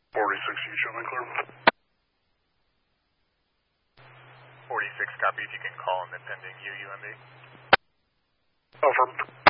46, you show me clear. 46 copy, if you can call in the pending UUMB. Affirm.